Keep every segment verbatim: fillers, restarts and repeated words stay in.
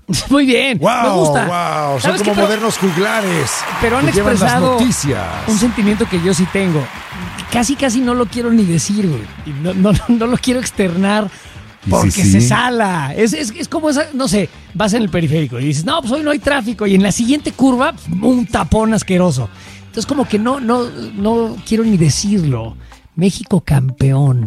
Muy bien, wow, me gusta. Wow, son como Pero, modernos juglares. Pero han expresado noticias. un sentimiento que yo sí tengo. Casi, casi no lo quiero ni decir, güey. Y no, no, no lo quiero externar porque sí, sí. se sala. Es, es, es como esa, no sé, vas en el periférico y dices, no, pues hoy no hay tráfico. Y en la siguiente curva, un tapón asqueroso. Entonces como que no, no, no quiero ni decirlo. México campeón.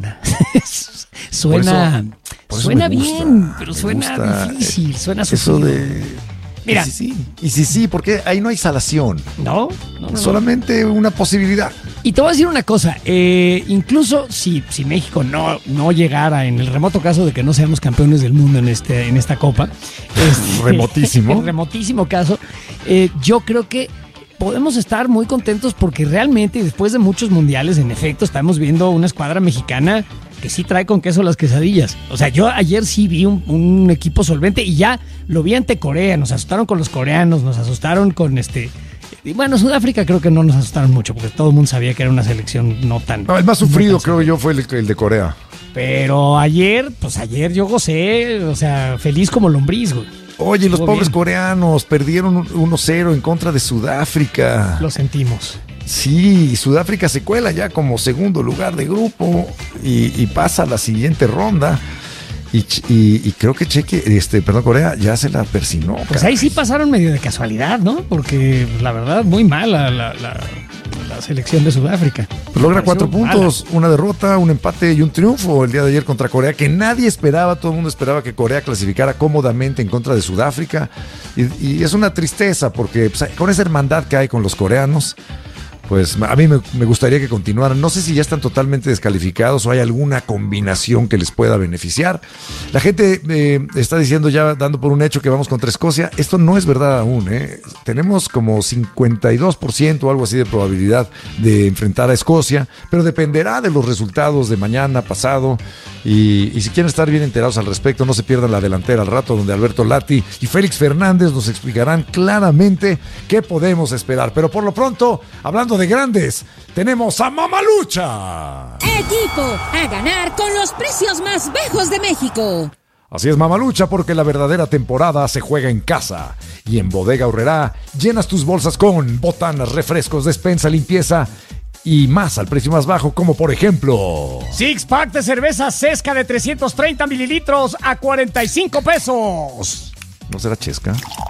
Suena, por eso, por eso suena gusta, bien, pero suena gusta difícil, suena eso sufrido. de... Mira. Y sí, sí, y sí, sí, porque ahí no hay salación. No, no, no. Solamente una posibilidad. Y te voy a decir una cosa, eh, incluso si, si México no, no llegara, en el remoto caso de que no seamos campeones del mundo en, este, en esta copa, este, remotísimo, en remotísimo caso, eh, yo creo que podemos estar muy contentos porque realmente después de muchos mundiales, en efecto, estamos viendo una escuadra mexicana que sí trae con queso las quesadillas. O sea, yo ayer sí vi un, un equipo solvente y ya lo vi ante Corea. Nos asustaron con los coreanos, nos asustaron con este... Y bueno, Sudáfrica creo que no nos asustaron mucho porque todo el mundo sabía que era una selección no tan... No, el más sufrido no creo yo fue el, el de Corea. Pero ayer, pues ayer yo gocé, o sea, feliz como lombriz, güey. Oye, los Estuvo pobres bien. Coreanos perdieron uno cero en contra de Sudáfrica. Lo sentimos. Sí, Sudáfrica se cuela ya como segundo lugar de grupo y, y pasa a la siguiente ronda. Y, y, y creo que Cheque, este, perdón, Corea ya se la persinó. Pues caray. ahí sí pasaron medio de casualidad, ¿no? Porque la verdad, muy mala la, la, la selección de Sudáfrica. Pues logra Me cuatro pareció puntos, mala. una derrota, un empate y un triunfo el día de ayer contra Corea, que nadie esperaba, todo el mundo esperaba que Corea clasificara cómodamente en contra de Sudáfrica. Y, y es una tristeza porque pues, con esa hermandad que hay con los coreanos, pues a mí me, me gustaría que continuaran. No sé si ya están totalmente descalificados o hay alguna combinación que les pueda beneficiar. La gente eh, está diciendo ya, dando por un hecho que vamos contra Escocia. Esto no es verdad aún, ¿eh? Tenemos como cincuenta y dos por ciento o algo así de probabilidad de enfrentar a Escocia, pero dependerá de los resultados de mañana, pasado. Y, y si quieren estar bien enterados al respecto, no se pierdan la delantera al rato, donde Alberto Lati y Félix Fernández nos explicarán claramente qué podemos esperar. Pero por lo pronto, hablando de grandes, tenemos a Mamalucha. Equipo a ganar con los precios más bajos de México. Así es, Mamalucha, porque la verdadera temporada se juega en casa. Y en Bodega Aurrerá llenas tus bolsas con botanas, refrescos, despensa, limpieza y más al precio más bajo, como por ejemplo... Six pack de cerveza Cesca de trescientos treinta mililitros a cuarenta y cinco pesos. ¿No será Chesca?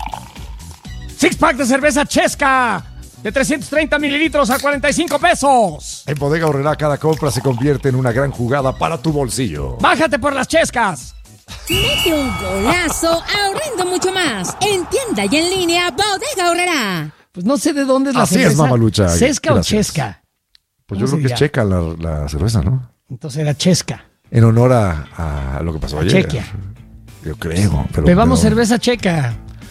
Six pack de cerveza Chesca de trescientos treinta mililitros a cuarenta y cinco pesos. En Bodega Aurrerá cada compra se convierte en una gran jugada para tu bolsillo. Bájate por las Chescas. Mete un golazo ahorrando mucho más. En tienda y en línea, Bodega Aurrerá. Pues no sé de dónde es la Así cerveza. es, Mamalucha. ¿Cesca Gracias. o Chesca? Pues yo ¿Cómo creo que se es checa la, la cerveza, ¿no? Entonces era Chesca. En honor a, a lo que pasó A ayer. Chequia. Yo creo. Pero, Bebamos pero cerveza checa.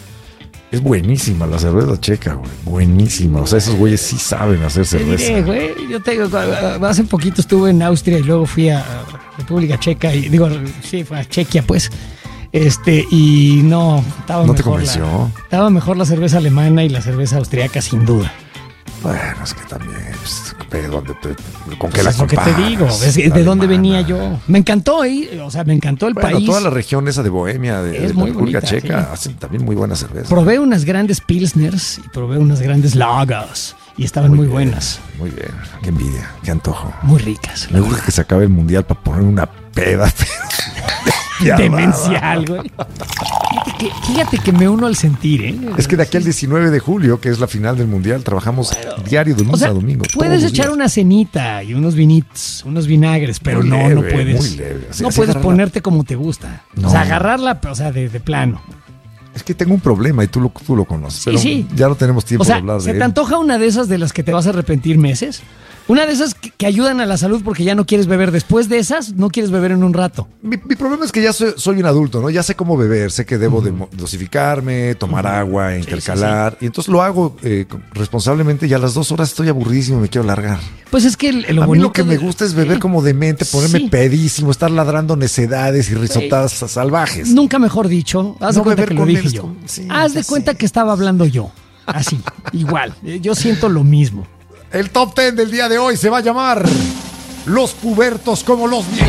es buenísima la cerveza checa, güey. Buenísima. O sea, esos güeyes sí saben hacer Te cerveza. diré, güey. Yo tengo, hace poquito estuve en Austria y luego fui a República Checa y digo, sí, fue a Chequia, pues. Este, y no, estaba ¿No te mejor convenció? la, estaba mejor la cerveza alemana y la cerveza austriaca, sin duda. Bueno, es que también, pues, ¿de dónde te- ¿con qué Pues la es lo que te comparas? digo, es que La de dónde alemana. venía yo. Me encantó, ¿eh? O sea, me encantó el Bueno, país. toda la región esa de Bohemia, de, Es de la muy República bonita, Checa, sí. hacen también muy buena cerveza. Probé unas grandes pilsners y probé unas grandes lagers y estaban muy, bien, buenas, Muy bien, qué envidia, qué antojo. muy ricas. Me gusta que se acabe el mundial para poner una peda. pero- Demencial, güey. Fíjate que, fíjate que me uno al sentir, ¿eh? Es que de aquí al diecinueve de julio, que es la final del mundial, trabajamos diario de lunes O sea, a domingo. puedes todos los echar días. una cenita y unos vinitos, unos vinagres, pero Muy no, leve, no puedes. muy leve. Así- no así puedes agarrarla. ponerte como te gusta. No. O sea, agarrarla, o sea, de, de plano. Es que tengo un problema y tú lo, tú lo conoces. Sí, pero sí. ya no tenemos tiempo O sea, de hablar ¿se de te él. antoja una de esas de las que te vas a arrepentir meses? Una de esas que, que ayudan a la salud porque ya no quieres beber. Después de esas, no quieres beber en un rato. Mi, mi problema es que ya soy, soy un adulto, ¿no? Ya sé cómo beber, sé que debo de mo- dosificarme, tomar agua, intercalar. Y entonces lo hago eh, con- responsablemente y a las dos horas estoy aburridísimo y me quiero largar. Pues es que el- lo a mí bonito lo que de- me gusta es beber Sí. como demente, ponerme Sí. pedísimo, estar ladrando necedades y risotadas salvajes. Nunca mejor dicho. Haz No de cuenta beber que lo con dije él, yo. con- sí, Haz ya de cuenta sé. que estaba hablando yo. Así, igual. Yo siento lo mismo. El top ten del día de hoy se va a llamar Los pubertos como los viejos.